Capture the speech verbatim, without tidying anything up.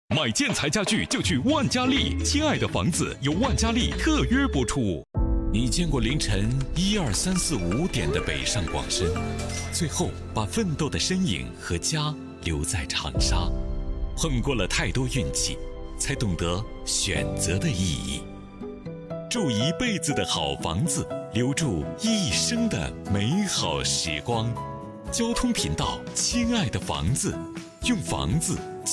买建材家具就去万家丽，亲爱的房子由万家丽特约播出。你见过凌晨一二三四五点的北上广深，最后把奋斗的身影和家留在长沙。碰过了太多运气，才懂得选择的意义。住一辈子的好房子，留住一生的美好时光。交通频道，亲爱的房子，用房子